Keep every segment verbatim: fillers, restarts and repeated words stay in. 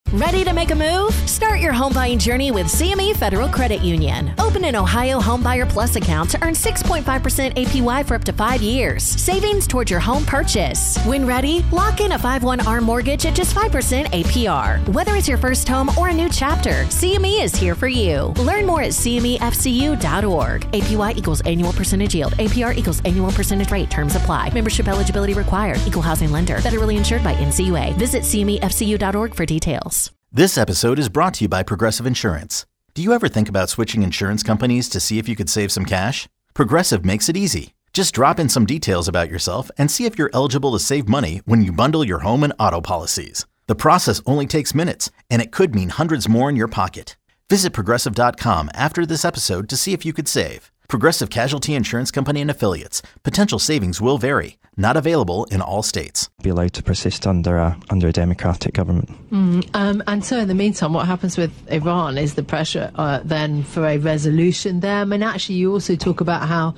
Ready to make a move? Start your home buying journey with C M E Federal Credit Union. Open an Ohio Homebuyer Plus account to earn six point five percent A P Y for up to five years. Savings towards your home purchase. When ready, lock in a five one A R M mortgage at just five percent A P R. Whether it's your first home or a new chapter, C M E is here for you. Learn more at C M E F C U dot org. A P Y equals annual percentage yield. A P R equals annual percentage rate. Terms apply. Membership eligibility required. Equal housing lender. Federally insured by N C U A. Visit C M E F C U dot org for details. This episode is brought to you by Progressive Insurance. Do you ever think about switching insurance companies to see if you could save some cash? Progressive makes it easy. Just drop in some details about yourself and see if you're eligible to save money when you bundle your home and auto policies. The process only takes minutes, and it could mean hundreds more in your pocket. Visit Progressive dot com after this episode to see if you could save. Progressive Casualty Insurance Company and Affiliates. Potential savings will vary. Not available in all states. Be allowed to persist under a under a democratic government. Mm, um, and so, in the meantime, what happens with Iran is the pressure uh, then for a resolution there. I mean, actually, you also talk about how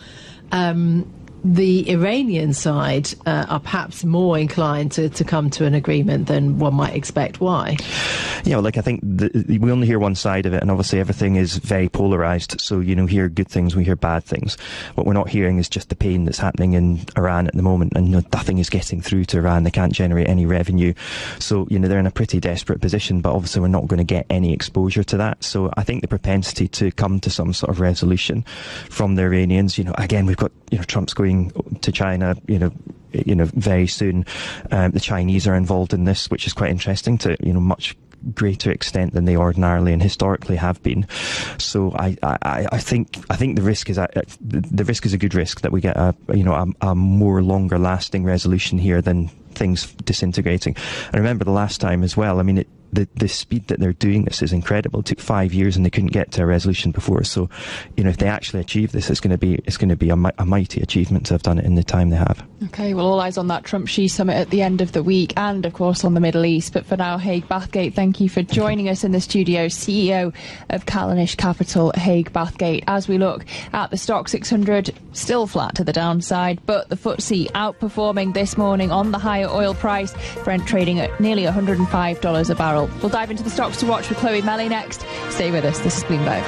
um, the Iranian side uh, are perhaps more inclined to, to come to an agreement than one might expect. Why? Yeah, well, like I think the, we only hear one side of it, and obviously everything is very polarised. So, you know, hear good things, we hear bad things. What we're not hearing is just the pain that's happening in Iran at the moment, and you know, nothing is getting through to Iran. They can't generate any revenue. So, you know, they're in a pretty desperate position, but obviously we're not going to get any exposure to that. So I think the propensity to come to some sort of resolution from the Iranians, you know, again, we've got, you know, Trump's going to China, you know, you know, very soon. Um, the Chinese are involved in this, which is quite interesting to, you know, much greater extent than they ordinarily and historically have been. So I, I, I think I think the risk is a, the risk is a good risk that we get a you know a, a more longer lasting resolution here than things disintegrating. And remember the last time as well. I mean, it, the the speed that they're doing this is incredible. It took five years and they couldn't get to a resolution before. So, you know, if they actually achieve this, it's going to be it's going to be a, a mighty achievement to have done it in the time they have. Okay, well, all eyes on that Trump-Xi summit at the end of the week, and of course on the Middle East. But for now, Haig Bathgate, thank you for joining us in the studio. C E O of Callanish Capital, Haig Bathgate. As we look at the stock six hundred, still flat to the downside, but the F T S E outperforming this morning on the higher oil price. Brent trading at nearly one hundred five dollars a barrel. We'll dive into the stocks to watch with Chloe Melly next. Stay with us. This is Bloomberg.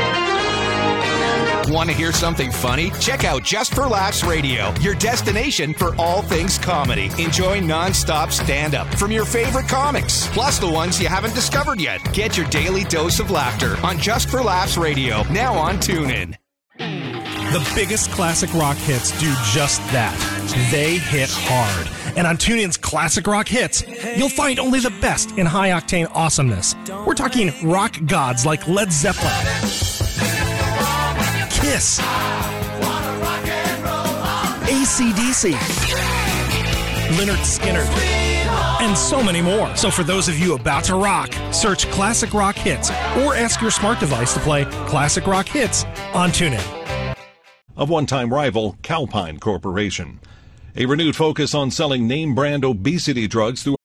Want to hear something funny? Check out Just for Laughs Radio, your destination for all things comedy. Enjoy non-stop stand-up from your favorite comics, plus the ones you haven't discovered yet. Get your daily dose of laughter on Just for Laughs Radio, now on TuneIn. The biggest classic rock hits do just that. They hit hard. And on TuneIn's Classic Rock Hits, you'll find only the best in high-octane awesomeness. We're talking rock gods like Led Zeppelin, Kiss, A C D C, Lynyrd Skynyrd, and so many more. So for those of you about to rock, search Classic Rock Hits or ask your smart device to play Classic Rock Hits on TuneIn. Of one-time rival Calpine Corporation. A renewed focus on selling name-brand obesity drugs through